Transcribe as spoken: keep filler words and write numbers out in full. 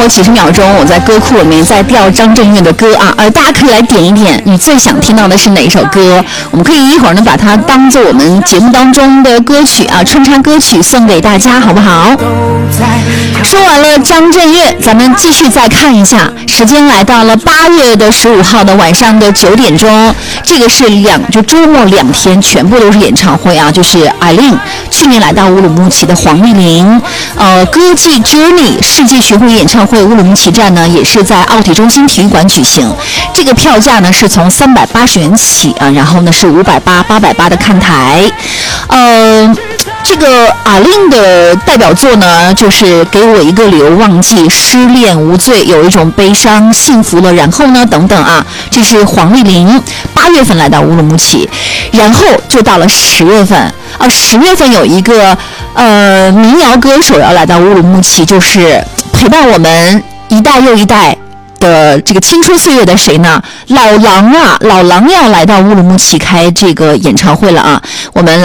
有几十秒钟，我在歌库里面在调张震岳的歌啊，呃，大家可以来点一点，你最想听到的是哪一首歌？我们可以一会儿呢把它当做我们节目当中的歌曲啊，穿插歌曲送给大家，好不好？说完了张震岳，咱们继续再看一下，时间来到了八月的十五号的晚上的九点钟，这个是两就周末两天全部都是演唱会啊，就是艾琳去年来到乌鲁木齐的黄丽玲，呃，歌姬 Journey 世界巡回演唱会乌鲁木齐站呢，也是在奥体中心体育馆举行。这个票价呢是从三百八十元起啊，然后呢是五百八、八百八的看台。呃，这个阿令的代表作呢，就是给我一个理由忘记、失恋无罪、有一种悲伤、幸福了，然后呢等等啊，这是黄丽玲八月份来到乌鲁木齐，然后就到了十月份啊，十月份有一个呃民谣歌手要来到乌鲁木齐，就是陪伴我们一代又一代的这个青春岁月的谁呢？老狼啊，老狼要来到乌鲁木齐开这个演唱会了啊！我们来